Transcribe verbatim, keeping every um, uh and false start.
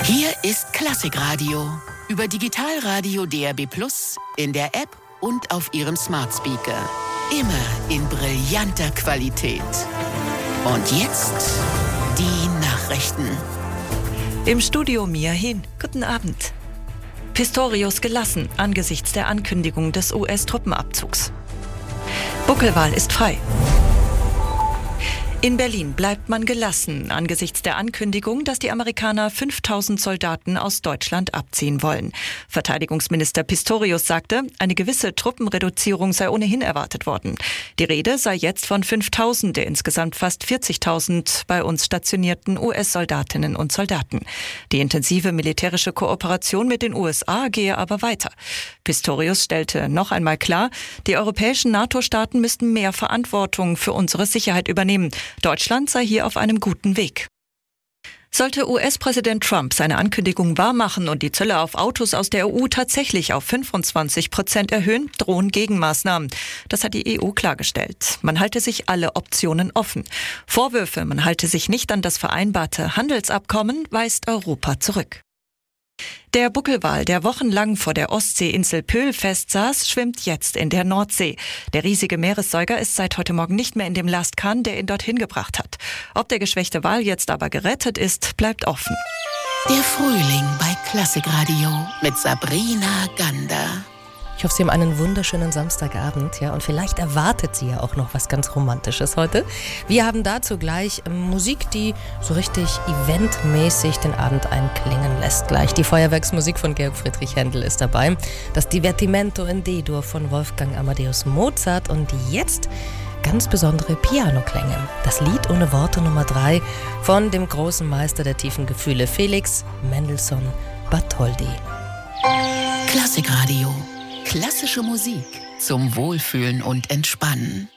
Hier ist Klassikradio über Digitalradio D A B plus, in der App und auf Ihrem Smart Speaker. Immer in brillanter Qualität. Und jetzt die Nachrichten. Im Studio Mia Hin. Guten Abend. Pistorius gelassen angesichts der Ankündigung des U S-Truppenabzugs. Buckelwal ist frei. In Berlin bleibt man gelassen angesichts der Ankündigung, dass die Amerikaner fünftausend Soldaten aus Deutschland abziehen wollen. Verteidigungsminister Pistorius sagte, eine gewisse Truppenreduzierung sei ohnehin erwartet worden. Die Rede sei jetzt von fünftausend der insgesamt fast vierzigtausend bei uns stationierten U S-Soldatinnen und Soldaten. Die intensive militärische Kooperation mit den U S A gehe aber weiter. Pistorius stellte noch einmal klar, die europäischen NATO-Staaten müssten mehr Verantwortung für unsere Sicherheit übernehmen. Deutschland sei hier auf einem guten Weg. Sollte U S-Präsident Trump seine Ankündigung wahrmachen und die Zölle auf Autos aus der E U tatsächlich auf fünfundzwanzig Prozent erhöhen, drohen Gegenmaßnahmen. Das hat die E U klargestellt. Man halte sich alle Optionen offen. Vorwürfe, man halte sich nicht an das vereinbarte Handelsabkommen, weist Europa zurück. Der Buckelwal, der wochenlang vor der Ostseeinsel Pöhl festsaß, schwimmt jetzt in der Nordsee. Der riesige Meeressäuger ist seit heute Morgen nicht mehr in dem Lastkahn, der ihn dorthin gebracht hat. Ob der geschwächte Wal jetzt aber gerettet ist, bleibt offen. Der Frühling bei Klassikradio mit Sabrina Gander. Ich hoffe, Sie haben einen wunderschönen Samstagabend, ja, und vielleicht erwartet Sie ja auch noch was ganz Romantisches heute. Wir haben dazu gleich Musik, die so richtig eventmäßig den Abend einklingen lässt. Gleich die Feuerwerksmusik von Georg Friedrich Händel ist dabei, das Divertimento in D-Dur von Wolfgang Amadeus Mozart und jetzt ganz besondere Pianoklänge. Das Lied ohne Worte Nummer drei von dem großen Meister der tiefen Gefühle, Felix Mendelssohn Bartholdy. Klassikradio. Klassische Musik zum Wohlfühlen und Entspannen.